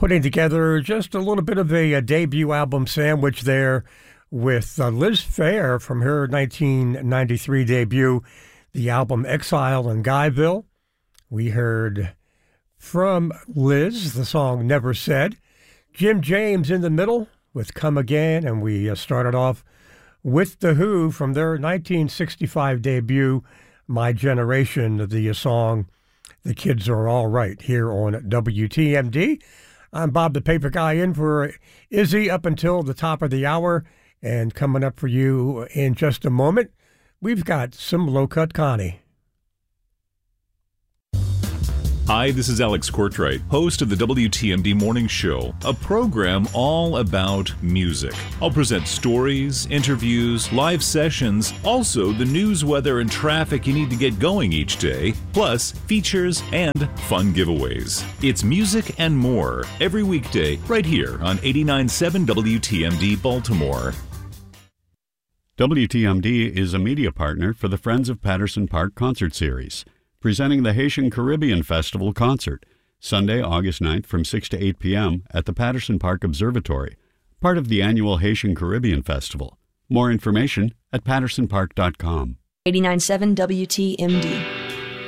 putting together just a little bit of a debut album sandwich there with Liz Phair from her 1993 debut, the album Exile in Guyville. We heard from Liz the song Never Said. Jim James in the middle with Come Again, and we started off with The Who from their 1965 debut, My Generation, the song The Kids Are All Right, here on WTMD. I'm Bob the Paper Guy in for Izzy up until the top of the hour, and coming up for you in just a moment, we've got some Low Cut Connie. Hi, this is Alex Courtwright, host of the WTMD Morning Show, a program all about music. I'll present stories, interviews, live sessions, also the news, weather, and traffic you need to get going each day, plus features and fun giveaways. It's music and more every weekday right here on 89.7 WTMD Baltimore. WTMD is a media partner for the Friends of Patterson Park concert series, presenting the Haitian Caribbean Festival concert, Sunday, August 9th from 6 to 8 p.m. at the Patterson Park Observatory, part of the annual Haitian Caribbean Festival. More information at pattersonpark.com. 89.7 WTMD.